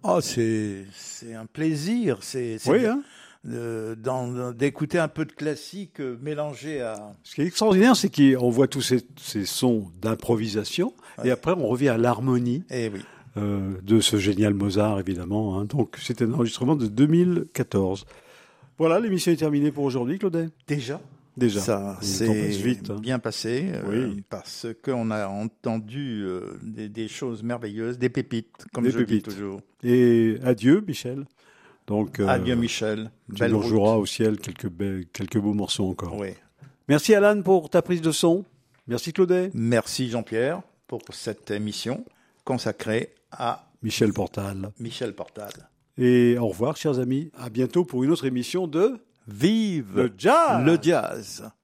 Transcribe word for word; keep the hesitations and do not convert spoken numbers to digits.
Oh, c'est, c'est un plaisir. C'est, c'est Oui, de- hein. de- dans- d'écouter un peu de classique euh, mélangé à... Ce qui est extraordinaire, c'est qu'on voit tous ces, ces sons d'improvisation, Ouais. et après on revient à l'harmonie Eh oui. euh, de ce génial Mozart, évidemment. Hein. Donc c'est un enregistrement de deux mille quatorze. Voilà, l'émission est terminée pour aujourd'hui, Claudet. Déjà, Déjà. ça Le temps passe s'est vite, hein. bien passé euh, Oui. parce qu'on a entendu euh, des, des choses merveilleuses, des pépites, comme Des je pépites. dis toujours. Et adieu, Michel. Donc, euh, Adieu Michel, tu belle nous route. rejoueras au ciel quelques, be- quelques beaux morceaux encore. Oui. Merci Alan pour ta prise de son. Merci Claudet. Merci Jean-Pierre pour cette émission consacrée à Michel Portal. Michel Portal. Et au revoir, chers amis. À bientôt pour une autre émission de Vive Le Jazz. le jazz.